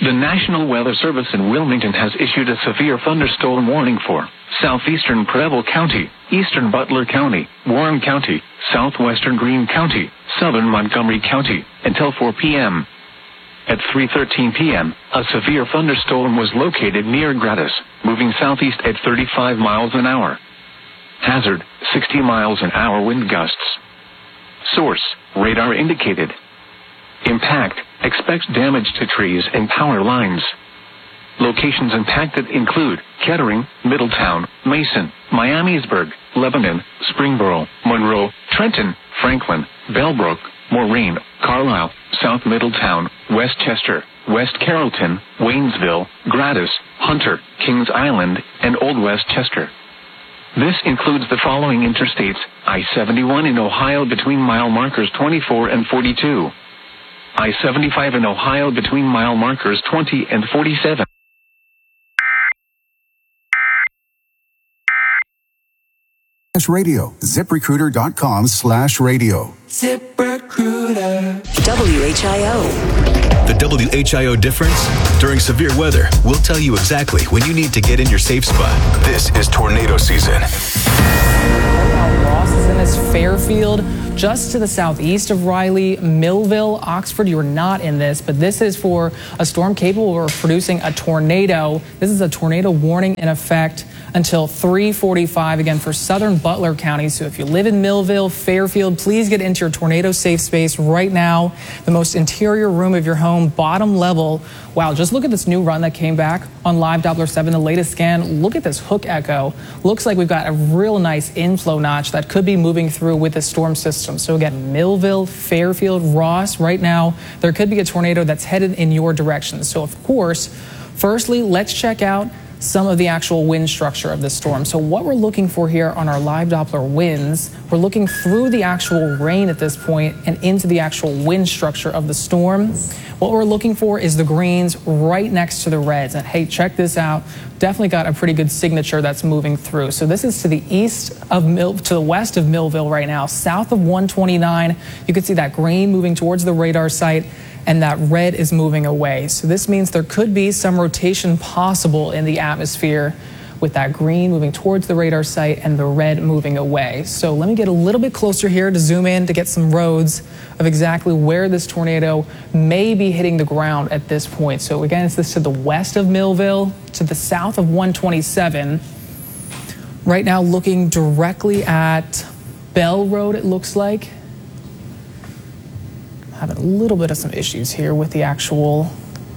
The National Weather Service in Wilmington has issued a severe thunderstorm warning for southeastern Preble County, eastern Butler County, Warren County, southwestern Greene County, southern Montgomery County, until 4 p.m. At 3:13 p.m., a severe thunderstorm was located near Gratis, moving southeast at 35 miles an hour. Hazard, 60 miles an hour wind gusts. Source, radar indicated. Impact, expect damage to trees and power lines. Locations impacted include Kettering, Middletown, Mason, Miamisburg, Lebanon, Springboro, Monroe, Trenton, Franklin, Bellbrook, Moraine, Carlisle, South Middletown, Westchester, West Carrollton, Waynesville, Gratis, Hunter, Kings Island, and Old Westchester. This includes the following interstates: I-71 in Ohio between mile markers 24 and 42. I-75 in Ohio between mile markers 20 and 47. Radio. ZipRecruiter.com/radio. ZipRecruiter. WHIO. The WHIO difference? During severe weather, we'll tell you exactly when you need to get in your safe spot. This is tornado season. Ross is in this Fairfield, just to the southeast of Riley, Millville, Oxford. You are not in this, but this is for a storm capable of producing a tornado. This is a tornado warning in effect until 3:45, again, for southern Butler County. So if you live in Millville, Fairfield, please get into your tornado safe space right now. The most interior room of your home, bottom level. Wow, just look at this new run that came back on Live Doppler 7, the latest scan. Look at this hook echo. Looks like we've got a real nice inflow notch that could be moving through with the storm system. So again, Millville, Fairfield, Ross, right now, there could be a tornado that's headed in your direction. So of course, firstly, let's check out some of the actual wind structure of the storm. So what we're looking for here on our Live Doppler winds, we're looking through the actual rain at this point and into the actual wind structure of the storm. What we're looking for is the greens right next to the reds. And hey, check this out. Definitely got a pretty good signature that's moving through. So this is to the east of to the west of Millville right now, south of 129. You can see that green moving towards the radar site, and that red is moving away. So this means there could be some rotation possible in the atmosphere with that green moving towards the radar site and the red moving away. So let me get a little bit closer here to zoom in to get some roads of exactly where this tornado may be hitting the ground at this point. So again, it's this to the west of Millville, to the south of 127. Right now looking directly at Bell Road, it looks like. Having a little bit of some issues here with the actual.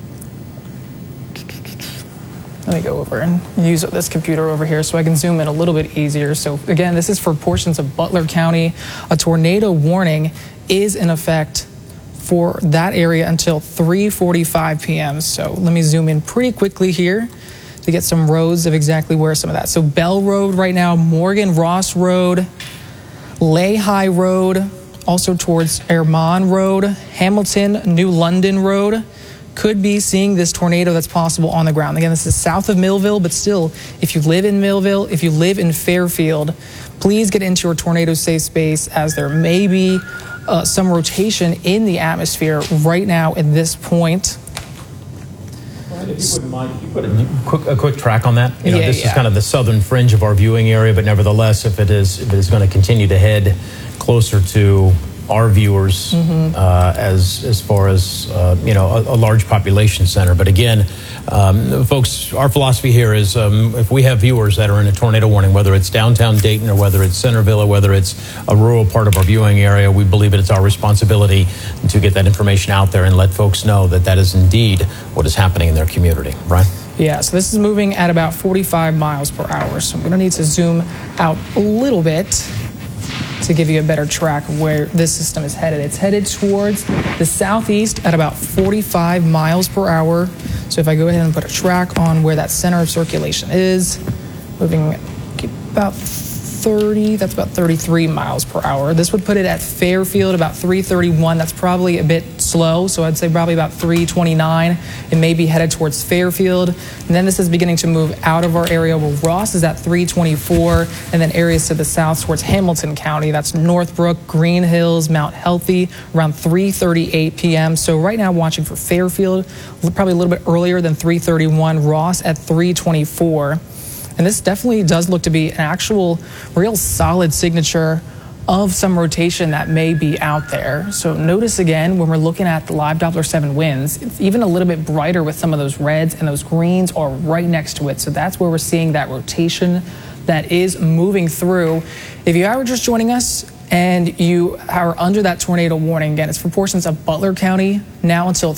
Let me go over and use this computer over here so I can zoom in a little bit easier. So again, this is for portions of Butler County. A tornado warning is in effect for that area until 3:45 p.m. So let me zoom in pretty quickly here to get some roads of exactly where some of that. So Bell Road right now, Morgan Ross Road, Lehigh Road, also towards Airmont Road, Hamilton, New London Road. Could be seeing this tornado that's possible on the ground. Again, this is south of Millville, but still, if you live in Millville, if you live in Fairfield, please get into your tornado safe space, as there may be some rotation in the atmosphere right now at this point. If you wouldn't mind, you put a quick track on that. This is kind of the southern fringe of our viewing area, but nevertheless, if it is going to continue to head closer to our viewers, as far as a large population center. But again, folks, our philosophy here is if we have viewers that are in a tornado warning, whether it's downtown Dayton or whether it's Centerville or whether it's a rural part of our viewing area, we believe it's our responsibility to get that information out there and let folks know that that is indeed what is happening in their community. Right? Yeah, so this is moving at about 45 miles per hour. So I'm going to need to zoom out a little bit to give you a better track of where this system is headed. It's headed towards the southeast at about 45 miles per hour. So if I go ahead and put a track on where that center of circulation is, moving about that's about 33 miles per hour. This would put it at Fairfield about 331. That's probably a bit slow, so I'd say probably about 329. It may be headed towards Fairfield. And then this is beginning to move out of our area where Ross is at 324, and then areas to the south towards Hamilton County. That's Northbrook, Green Hills, Mount Healthy, around 3:38 p.m. So right now watching for Fairfield, probably a little bit earlier than 331. Ross at 324. And this definitely does look to be an actual real solid signature of some rotation that may be out there. So notice again, when we're looking at the live Doppler 7 winds, it's even a little bit brighter with some of those reds, and those greens are right next to it. So that's where we're seeing that rotation that is moving through. If you are just joining us and you are under that tornado warning, again, it's for portions of Butler County now until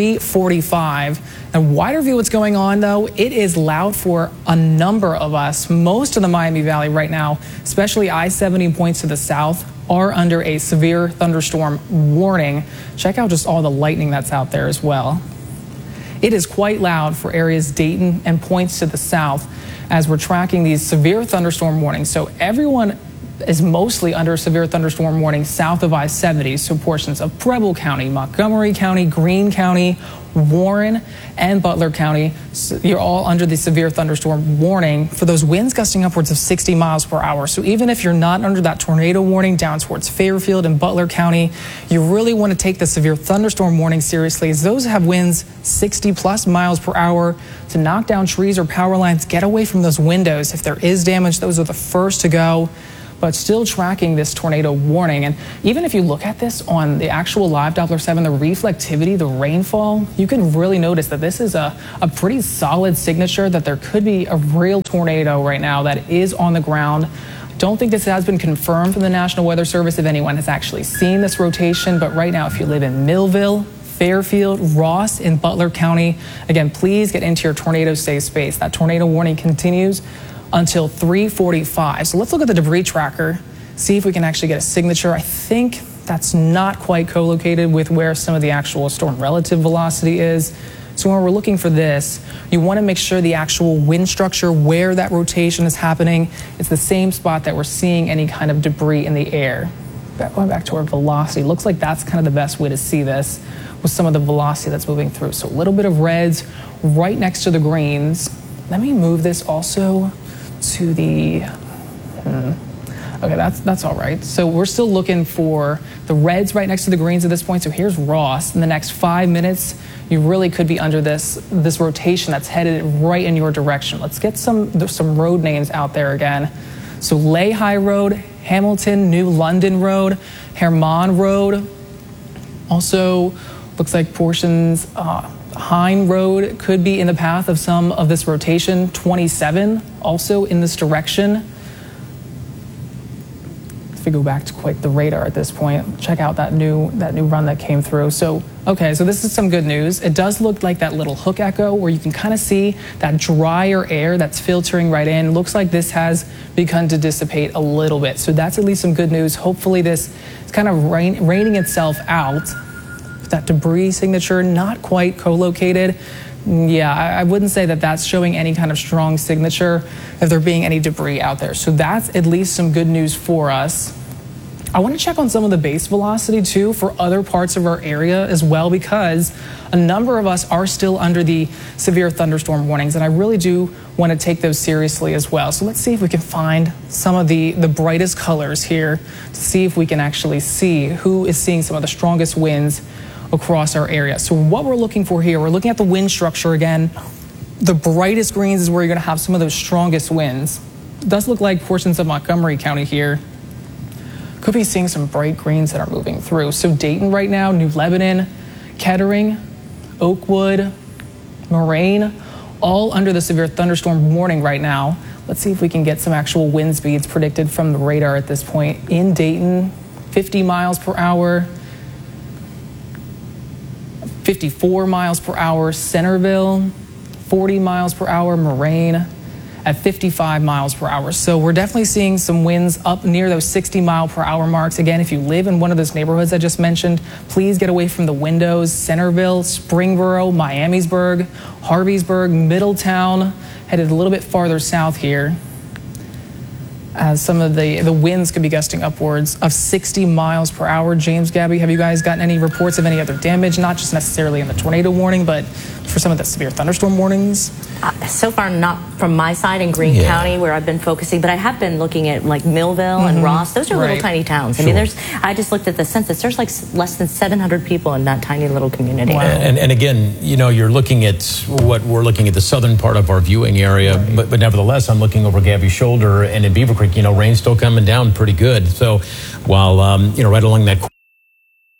3:45. And wider view what's going on, though, it is loud for a number of us. Most of the Miami Valley right now, especially I-70 points to the south, are under a severe thunderstorm warning. Check out just all the lightning that's out there as well. It is quite loud for areas Dayton and points to the south as we're tracking these severe thunderstorm warnings. So everyone is mostly under a severe thunderstorm warning south of I-70, so portions of Preble County, Montgomery County, Greene County, Warren, and Butler County. So you're all under the severe thunderstorm warning for those winds gusting upwards of 60 miles per hour. So even if you're not under that tornado warning down towards Fairfield and Butler County, you really want to take the severe thunderstorm warning seriously, as those have winds 60 plus miles per hour to knock down trees or power lines. Get away from those windows. If there is damage, those are the first to go. But still tracking this tornado warning. And even if you look at this on the actual live Doppler 7, the reflectivity, the rainfall, you can really notice that this is a pretty solid signature that there could be a real tornado right now that is on the ground. Don't think this has been confirmed from the National Weather Service if anyone has actually seen this rotation. But right now, if you live in Millville, Fairfield, Ross, in Butler County, again, please get into your tornado safe space. That tornado warning continues until 3:45. So let's look at the debris tracker, see if we can actually get a signature. I think that's not quite co-located with where some of the actual storm relative velocity is. So when we're looking for this, you want to make sure the actual wind structure where that rotation is happening, it's the same spot that we're seeing any kind of debris in the air. Going back to our velocity, looks like that's kind of the best way to see this with some of the velocity that's moving through. So a little bit of reds right next to the greens. Let me move this also to the, okay, that's all right. So we're still looking for the reds right next to the greens at this point. So here's Ross. In the next 5 minutes, you really could be under this rotation that's headed right in your direction. Let's get some road names out there again. So Lehigh Road, Hamilton, New London Road, Herman Road. Also looks like portions, Hine Road could be in the path of some of this rotation. 27 also in this direction. If we go back to quite the radar at this point, check out that new run that came through. So okay, so this is some good news. It does look like that little hook echo where you can kind of see that drier air that's filtering right in. Looks like this has begun to dissipate a little bit. So that's at least some good news. Hopefully this is kind of raining itself out. That debris signature not quite co-located. Yeah, I wouldn't say that that's showing any kind of strong signature if there being any debris out there. So that's at least some good news for us. I want to check on some of the base velocity too for other parts of our area as well, because a number of us are still under the severe thunderstorm warnings, and I really do want to take those seriously as well. So let's see if we can find some of the brightest colors here to see if we can actually see who is seeing some of the strongest winds across our area. So what we're looking for here, we're looking at the wind structure again. The brightest greens is where you're going to have some of those strongest winds. It does look like portions of Montgomery County here could be seeing some bright greens that are moving through. So Dayton right now, New Lebanon, Kettering, Oakwood, Moraine, all under the severe thunderstorm warning right now. Let's see if we can get some actual wind speeds predicted from the radar at this point. In Dayton, 50 miles per hour, 54 miles per hour, Centerville, 40 miles per hour, Moraine at 55 miles per hour. So we're definitely seeing some winds up near those 60 mile per hour marks. Again, if you live in one of those neighborhoods I just mentioned, please get away from the windows. Centerville, Springboro, Miamisburg, Harveysburg, Middletown, headed a little bit farther south here. as some of the winds could be gusting upwards of 60 miles per hour. James, Gabby, have you guys gotten any reports of any other damage, not just necessarily in the tornado warning, but for some of the severe thunderstorm warnings? So far, not from my side in Greene County where I've been focusing, but I have been looking at like Millville and Ross. Those are little tiny towns. I mean, I just looked at the census. There's like less than 700 people in that tiny little community. Wow. And again, you know, you're looking at what we're looking at the southern part of our viewing area, but nevertheless, I'm looking over Gabby's shoulder, and in Beaver Creek, you know, rain's still coming down pretty good. So while, you know, right along that